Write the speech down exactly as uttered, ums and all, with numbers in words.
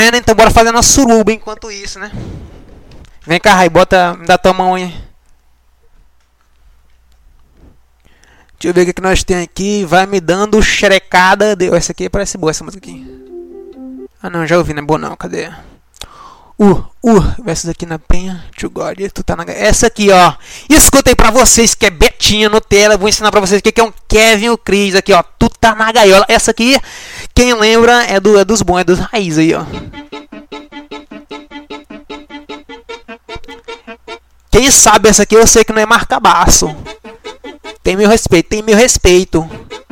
é, né? Então bora fazer nosso suruba enquanto isso, né? Vem cá, Rai, bota, me dá tua mão aí. Deixa eu ver o que, que nós temos aqui. Vai me dando xerecada. De... Essa aqui parece boa, essa música aqui. Ah não, já ouvi, não é boa não, cadê? Uh, uh, versos aqui na penha. To God, tu tá na... Essa aqui, ó. Escuta aí pra vocês que é Betinha Nutella. Vou ensinar pra vocês o que é um Kevin e o Chris aqui, ó. Tu tá na gaiola. Essa aqui, quem lembra, é, do, é dos bons, é dos raiz aí, ó. Quem sabe essa aqui eu sei que não é marca-baço. Tem meu respeito, tem meu respeito.